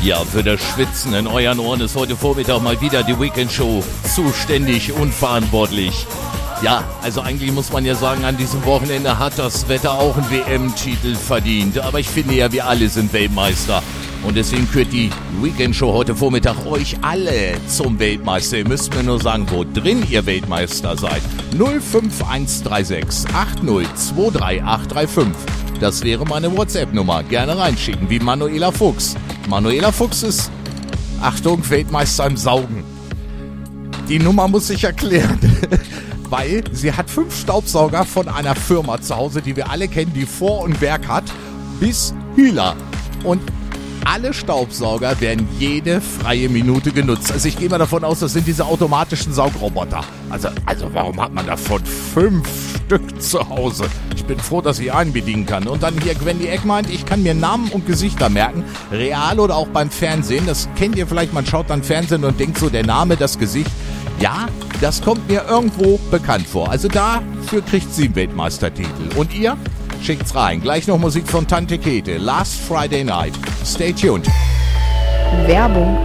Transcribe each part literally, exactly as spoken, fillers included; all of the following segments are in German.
Ja, für das Schwitzen in euren Ohren ist heute Vormittag mal wieder die Weekend Show zuständig und verantwortlich. Ja, also eigentlich muss man ja sagen, an diesem Wochenende hat das Wetter auch einen W M-Titel verdient. Aber ich finde ja, wir alle sind Weltmeister. Und deswegen kürt die Weekend Show heute Vormittag euch alle zum Weltmeister. Ihr müsst mir nur sagen, wo drin ihr Weltmeister seid. null fünf eins drei sechs acht null zwei drei acht drei fünf. Das wäre meine WhatsApp-Nummer. Gerne reinschicken, wie Manuela Fuchs. Manuela Fuchs ist, Achtung, Weltmeister im Saugen. Die Nummer muss ich erklären. Weil sie hat fünf Staubsauger von einer Firma zu Hause, die wir alle kennen, die Vor- und Werk hat, bis Hühler. Und alle Staubsauger werden jede freie Minute genutzt. Also ich gehe mal davon aus, das sind diese automatischen Saugroboter. Also, also warum hat man davon fünf Stück zu Hause? Ich bin froh, dass ich einen bedienen kann. Und dann hier Gwendy Eck meint, ich kann mir Namen und Gesichter merken, real oder auch beim Fernsehen. Das kennt ihr vielleicht, man schaut dann Fernsehen und denkt so, der Name, das Gesicht. Ja, das kommt mir irgendwo bekannt vor. Also dafür kriegt sie einen Weltmeistertitel. Und ihr? Schickt's rein. Gleich noch Musik von Tante Käthe. Last Friday Night. Stay tuned. Werbung.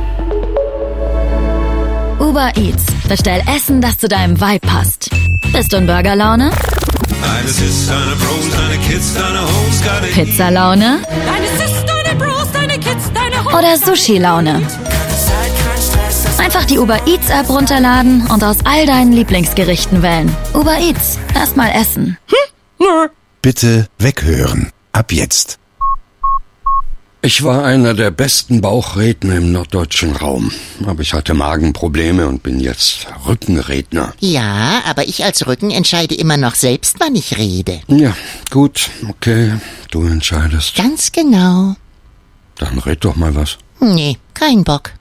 Uber Eats. Bestell Essen, das zu deinem Vibe passt. Bist du in Burgerlaune? Deine Sis, deine Bros, deine Kids, deine Hoes, deine Pizzalaune? Deine Sis, deine Bros, deine Kids, deine Hoes. Oder Sushi-Laune? Einfach die Uber Eats App runterladen und aus all deinen Lieblingsgerichten wählen. Uber Eats. Erstmal essen. Hm? Nö. Bitte weghören. Ab jetzt. Ich war einer der besten Bauchredner im norddeutschen Raum. Aber ich hatte Magenprobleme und bin jetzt Rückenredner. Ja, aber ich als Rücken entscheide immer noch selbst, wann ich rede. Ja, gut, okay. Du entscheidest. Ganz genau. Dann red doch mal was. Nee, kein Bock.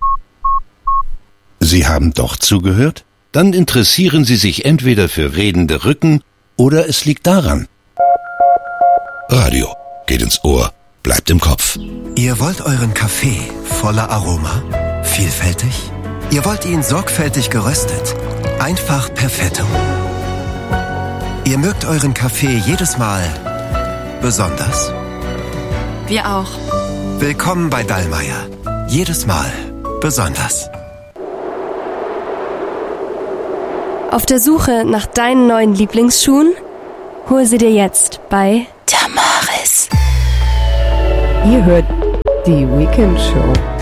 Sie haben doch zugehört? Dann interessieren Sie sich entweder für redende Rücken oder es liegt daran. Radio geht ins Ohr, bleibt im Kopf. Ihr wollt euren Kaffee voller Aroma? Vielfältig? Ihr wollt ihn sorgfältig geröstet? Einfach perfetto. Ihr mögt euren Kaffee jedes Mal besonders? Wir auch. Willkommen bei Dallmayr. Jedes Mal besonders. Auf der Suche nach deinen neuen Lieblingsschuhen? Hol sie dir jetzt bei Damaris. Ihr hört die Weekend Show.